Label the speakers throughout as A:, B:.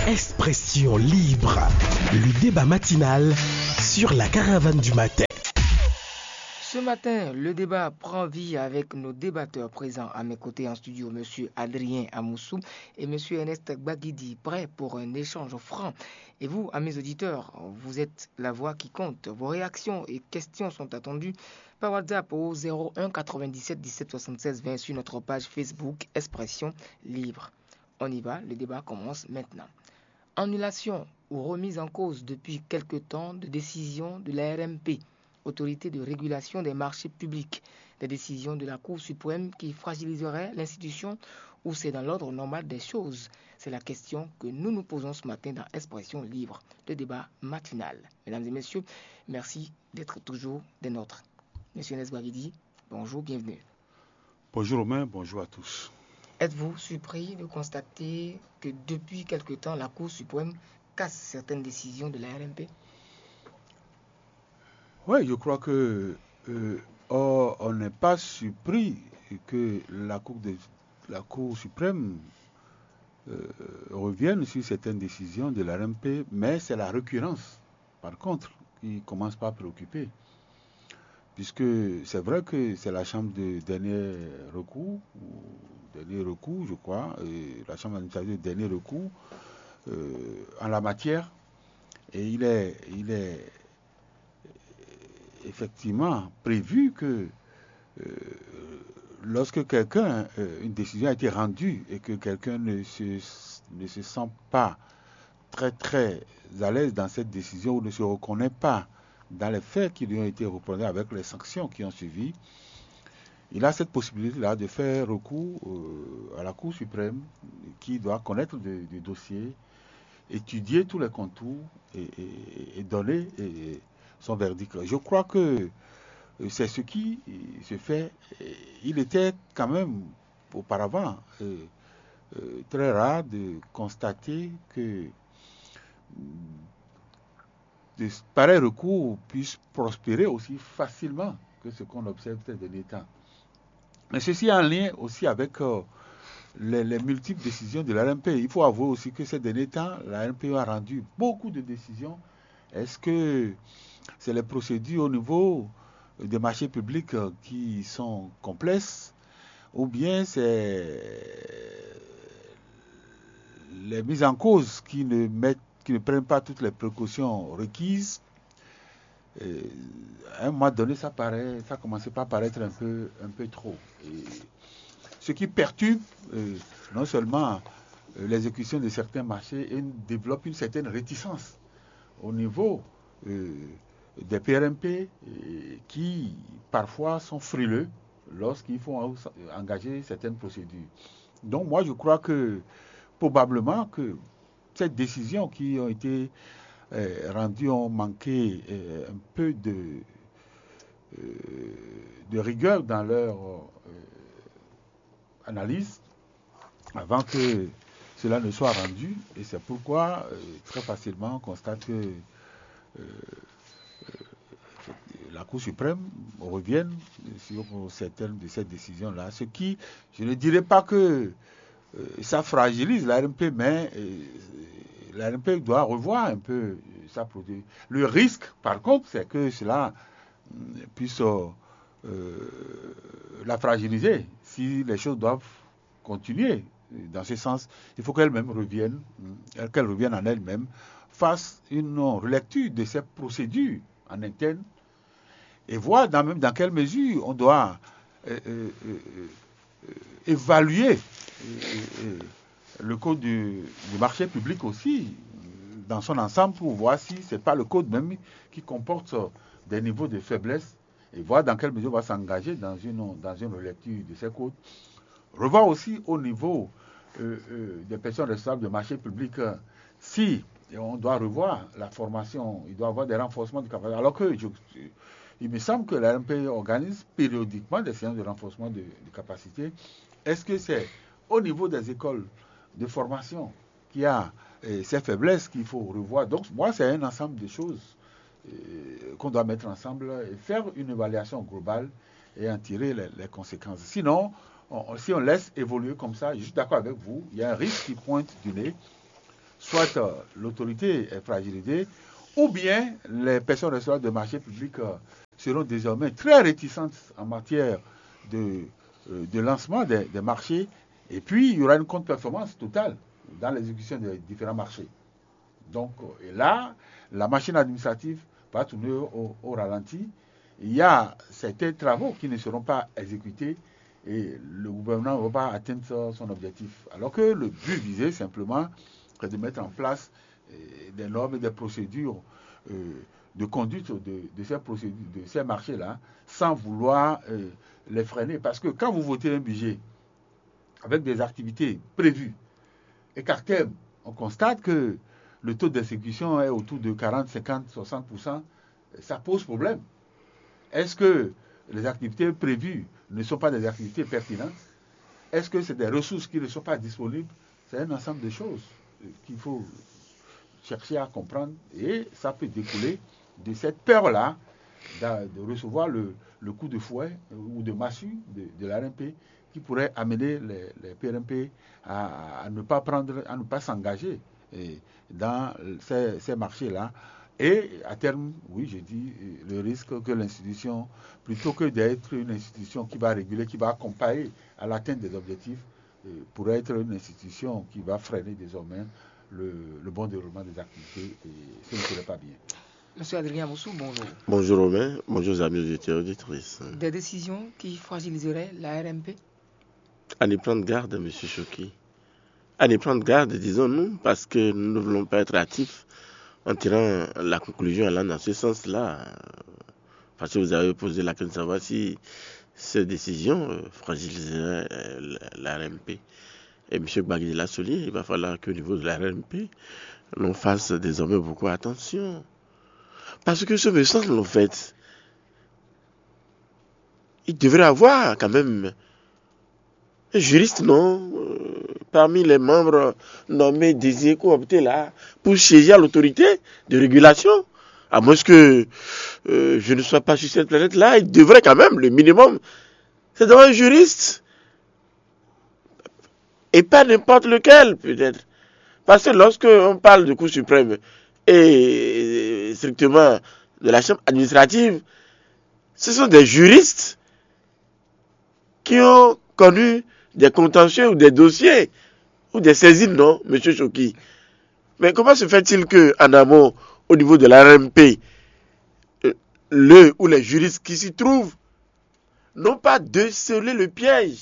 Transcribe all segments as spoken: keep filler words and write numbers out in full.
A: Expression libre, le débat matinal sur la caravane du matin.
B: Ce matin, le débat prend vie avec nos débatteurs présents à mes côtés en studio, M. Adrien Amoussou et M. Ernest Gbagidi, prêts pour un échange franc. Et vous, amis auditeurs, vous êtes la voix qui compte. Vos réactions et questions sont attendues par WhatsApp au zéro un quatre-vingt-dix-sept dix-sept soixante-seize vingt sur notre page Facebook Expression Libre. On y va, le débat commence maintenant. Annulation ou remise en cause depuis quelque temps de décisions de la R M P, Autorité de régulation des marchés publics, des décisions de la Cour suprême qui fragiliseraient l'institution ou c'est dans l'ordre normal des choses? C'est la question que nous nous posons ce matin dans Expression Libre, le débat matinal. Mesdames et messieurs, merci d'être toujours des nôtres. Monsieur Nesbagidi, bonjour, bienvenue.
C: Bonjour Romain, bonjour à tous.
B: Êtes-vous surpris de constater que depuis quelque temps, la Cour suprême casse certaines décisions de la R M P?
C: Oui, je crois que euh, oh, on n'est pas surpris que la Cour, de, la Cour suprême euh, revienne sur certaines décisions de la R M P, mais c'est la récurrence, par contre, qui commence pas à préoccuper. Puisque c'est vrai que c'est la chambre de dernier recours, ou dernier recours, je crois, et la chambre administrative de dernier recours euh, en la matière, et il est, il est effectivement prévu que euh, lorsque quelqu'un, euh, une décision a été rendue et que quelqu'un ne se, ne se sent pas très très à l'aise dans cette décision ou ne se reconnaît pas dans les faits qui lui ont été reprochés avec les sanctions qui ont suivi, il a cette possibilité-là de faire recours euh, à la Cour suprême qui doit connaître du dossier, étudier tous les contours et, et, et donner et, son verdict. Je crois que c'est ce qui se fait. Il était quand même auparavant euh, euh, très rare de constater que de pareils recours puissent prospérer aussi facilement que ce qu'on observe ces derniers temps. Mais ceci est en lien aussi avec euh, les, les multiples décisions de la R M P. Il faut avouer aussi que ces derniers temps, la R M P a rendu beaucoup de décisions. Est-ce que c'est les procédures au niveau des marchés publics qui sont complexes ou bien c'est les mises en cause qui ne, mettent, qui ne prennent pas toutes les précautions requises? Et à un moment donné, ça paraît, ça commençait pas à paraître un peu, un peu trop. Et ce qui perturbe euh, non seulement euh, l'exécution de certains marchés et développe une certaine réticence au niveau euh, des P R M P euh, qui parfois sont frileux lorsqu'il faut engager certaines procédures. Donc moi je crois que probablement que ces décisions qui ont été euh, rendues ont manqué euh, un peu de, euh, de rigueur dans leur euh, analyse avant que cela ne soit rendu, et c'est pourquoi euh, très facilement on constate que euh, euh, la Cour suprême revienne sur certaines de ces décisions-là, ce qui, je ne dirais pas que euh, ça fragilise la R M P, mais euh, la R M P doit revoir un peu sa procédure. Le risque, par contre, c'est que cela euh, puisse euh, la fragiliser si les choses doivent continuer. Dans ce sens, il faut qu'elle-même revienne, qu'elle revienne en elle-même, fasse une relecture de ces procédures en interne et voir dans, même dans quelle mesure on doit euh, euh, euh, évaluer euh, euh, le code du, du marché public aussi dans son ensemble pour voir si ce n'est pas le code même qui comporte des niveaux de faiblesse et voir dans quelle mesure on va s'engager dans une, dans une relecture de ces codes. Revoir aussi au niveau euh, euh, des personnes responsables de marché public euh, si on doit revoir la formation, il doit y avoir des renforcements du capacité. Alors que je, il me semble que la R M P organise périodiquement des séances de renforcement de, de capacité. Est-ce que c'est au niveau des écoles de formation qu'il y a euh, ces faiblesses qu'il faut revoir? Donc moi c'est un ensemble de choses euh, qu'on doit mettre ensemble et faire une évaluation globale et en tirer les, les conséquences. Sinon, on, si on laisse évoluer comme ça, je suis d'accord avec vous, il y a un risque qui pointe du nez soit euh, l'autorité est fragilisée, ou bien les personnes responsables de marchés publics euh, seront désormais très réticentes en matière de, euh, de lancement des, des marchés, et puis il y aura une contre-performance totale dans l'exécution des différents marchés. Donc, et là, la machine administrative va tourner au, au ralenti. Il y a certains travaux qui ne seront pas exécutés et le gouvernement ne va pas atteindre son objectif. Alors que le but visé, simplement, c'est de mettre en place euh, des normes et des procédures euh, de conduite de, de ces procédures, de ces marchés-là, sans vouloir euh, les freiner. Parce que quand vous votez un budget avec des activités prévues, et qu'à terme, on constate que le taux d'exécution est autour de quarante, cinquante, soixante pour cent, ça pose problème. Est-ce que les activités prévues ne sont pas des activités pertinentes? Est-ce que c'est des ressources qui ne sont pas disponibles? C'est un ensemble de choses qu'il faut chercher à comprendre et ça peut découler de cette peur-là de recevoir le, le coup de fouet ou de massue de, de l'A R M P qui pourrait amener les, les P R M P à, à ne pas prendre, à ne pas s'engager dans ces, ces marchés-là. Et à terme, oui, je dis, le risque que l'institution, plutôt que d'être une institution qui va réguler, qui va accompagner à l'atteinte des objectifs, pourrait être une institution qui va freiner désormais le, le bon déroulement des activités, et ce ne serait pas bien.
B: Monsieur Adrien Amoussou, bonjour.
D: Bonjour Romain, bonjour amis auditeurs et auditrices.
B: Des décisions qui fragiliseraient l'A R M P?
D: À y prendre garde, M. Choki. À y prendre garde, disons-nous, parce que nous ne voulons pas être hâtifs en tirant la conclusion allant dans ce sens-là. Parce que vous avez posé la question de savoir si ces décisions euh, fragiliseraient euh, l'A R M P. Et M. Gbagui l'a souligné, il va falloir qu'au niveau de l'A R M P, l'on fasse désormais beaucoup attention. Parce que ce me semble, en fait, il devrait avoir quand même un juriste, non, euh, parmi les membres nommés, désignés, cooptés là, pour siéger à l'autorité de régulation. À moins que euh, je ne sois pas sur cette planète-là, il devrait quand même, le minimum, c'est d'avoir un juriste. Et pas n'importe lequel, peut-être. Parce que lorsque on parle de Cour suprême et strictement de la chambre administrative, ce sont des juristes qui ont connu des contentieux ou des dossiers ou des saisines, non, M. Choki? Mais comment se fait-il qu'en amont, au niveau de l'A R M P, le ou les juristes qui s'y trouvent n'ont pas décelé le piège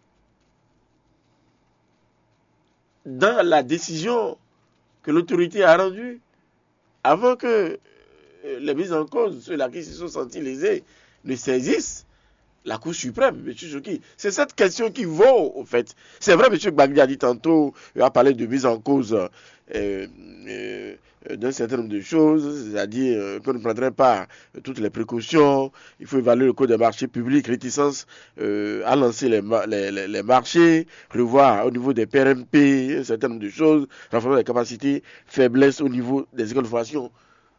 D: dans la décision que l'autorité a rendue avant que les mises en cause, ceux-là qui se sont sentis lésés, ne saisissent la Cour suprême, M. Choki? C'est cette question qui vaut, au fait. C'est vrai, M. Gbagui a dit tantôt, il a parlé de mise en cause euh, euh, d'un certain nombre de choses, c'est-à-dire euh, qu'on ne prendrait pas toutes les précautions, il faut évaluer le code des marchés publics, réticence euh, à lancer les, les, les marchés, revoir au niveau des P R M P un certain nombre de choses, renforcer les capacités, faiblesse au niveau des écoles de formation.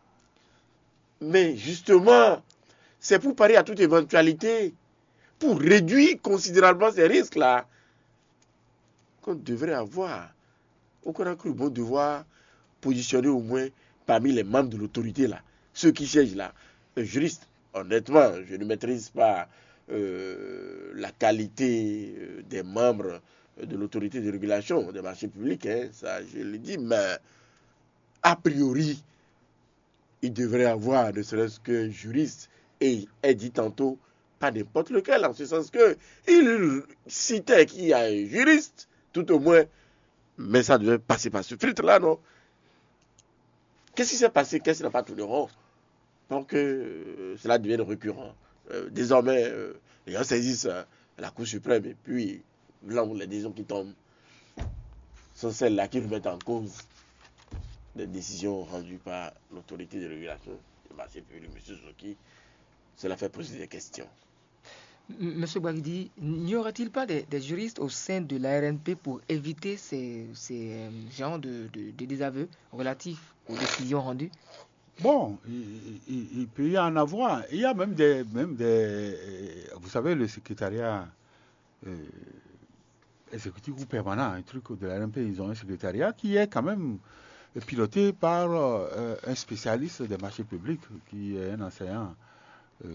D: Mais justement, c'est pour parer à toute éventualité, pour réduire considérablement ces risques-là, qu'on devrait avoir, ou qu'on a cru bon devoir positionner au moins parmi les membres de l'autorité, là, ceux qui siègent là, un juriste. Honnêtement, je ne maîtrise pas euh, la qualité euh, des membres de l'autorité de régulation des marchés publics, hein, ça je le dis, mais a priori, il devrait avoir ne serait-ce qu'un juriste, et est dit tantôt, pas n'importe lequel, en ce sens que il citait qu'il y a un juriste, tout au moins, mais ça devait passer par ce filtre-là, non? Qu'est-ce qui s'est passé? Qu'est-ce qui n'a pas tourné rond pour que euh, cela devienne récurrent? euh, Désormais, euh, les gens saisissent euh, la Cour suprême, et puis, là où les décisions qui tombent sont celles-là qui remettent en cause des décisions rendues par l'autorité de régulation du marché public, M. Choki. Cela fait poser des questions.
B: Monsieur Gbagui, n'y aurait-il pas des, des juristes au sein de l'A R M P pour éviter ces, ces euh, genres de, de, de désaveux relatifs aux décisions rendues?
C: Bon, il, il, il peut y en avoir. Il y a même des, même des vous savez, le secrétariat euh, exécutif ou permanent, un truc de la R M P, ils ont un secrétariat qui est quand même piloté par euh, un spécialiste des marchés publics, qui est un enseignant